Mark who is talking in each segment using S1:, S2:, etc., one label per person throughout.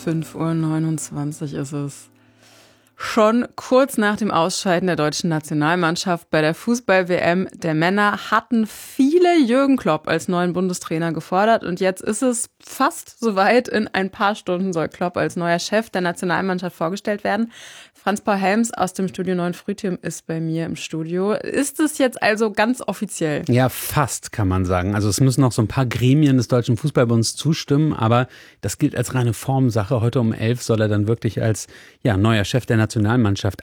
S1: 5:29 Uhr ist es. Schon kurz nach dem Ausscheiden der deutschen Nationalmannschaft bei der Fußball-WM der Männer hatten viele Jürgen Klopp als neuen Bundestrainer gefordert und jetzt ist es fast soweit. In ein paar Stunden soll Klopp als neuer Chef der Nationalmannschaft vorgestellt werden. Franz-Paul Helms aus dem Studio 9 Frühteam ist bei mir im Studio. Ist es jetzt also ganz offiziell?
S2: Ja, fast kann man sagen. Also es müssen noch so ein paar Gremien des Deutschen Fußballbunds zustimmen, aber das gilt als reine Formsache. Heute um 11 soll er dann wirklich als neuer Chef der Nationalmannschaft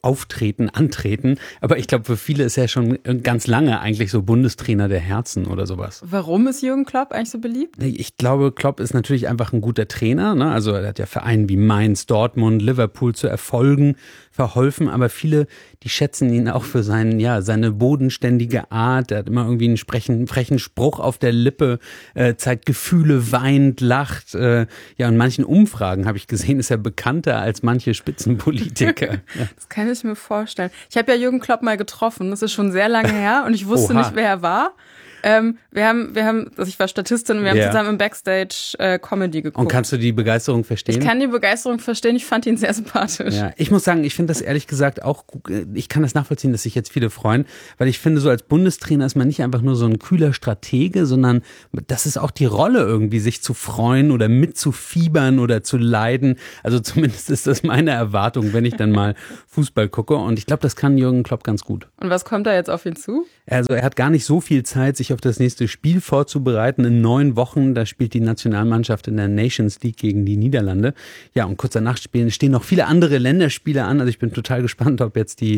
S2: antreten. Aber ich glaube, für viele ist er schon ganz lange eigentlich so Bundestrainer der Herzen oder sowas.
S1: Warum ist Jürgen Klopp eigentlich so beliebt?
S2: Ich glaube, Klopp ist natürlich einfach ein guter Trainer, ne? Also er hat ja Vereinen wie Mainz, Dortmund, Liverpool zu Erfolgen verholfen, aber viele, die schätzen ihn auch für seine bodenständige Art. Er hat immer irgendwie einen frechen Spruch auf der Lippe, zeigt Gefühle, weint, lacht. Und in manchen Umfragen habe ich gesehen, ist er bekannter als manche Spitzenpolitiker. Ja.
S1: Das kann ich mir vorstellen. Ich habe ja Jürgen Klopp mal getroffen, das ist schon sehr lange her und ich wusste nicht, wer er war. Wir haben, also ich war Statistin und wir haben zusammen im Backstage Comedy geguckt.
S2: Und kannst du die Begeisterung verstehen?
S1: Ich kann die Begeisterung verstehen, ich fand ihn sehr sympathisch.
S2: Ja, ich muss sagen, ich finde das ehrlich gesagt auch, ich kann das nachvollziehen, dass sich jetzt viele freuen, weil ich finde, so als Bundestrainer ist man nicht einfach nur so ein kühler Stratege, sondern das ist auch die Rolle irgendwie, sich zu freuen oder mitzufiebern oder zu leiden. Also zumindest ist das meine Erwartung, wenn ich dann mal Fußball gucke und ich glaube, das kann Jürgen Klopp ganz gut.
S1: Und was kommt da jetzt auf ihn zu?
S2: Also er hat gar nicht so viel Zeit, sich auf das nächste Spiel vorzubereiten. In 9 Wochen, da spielt die Nationalmannschaft in der Nations League gegen die Niederlande. Ja, und kurz danach stehen noch viele andere Länderspiele an. Also ich bin total gespannt, ob jetzt die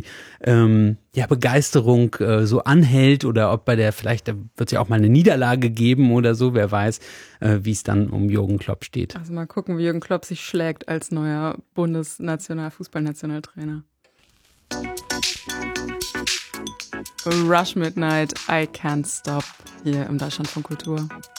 S2: Begeisterung so anhält oder ob vielleicht wird es ja auch mal eine Niederlage geben oder so. Wer weiß, wie es dann um Jürgen Klopp steht.
S1: Also mal gucken, wie Jürgen Klopp sich schlägt als neuer Fußballnationaltrainer. Rush Midnight, I Can't Stop, hier im Deutschlandfunk Kultur.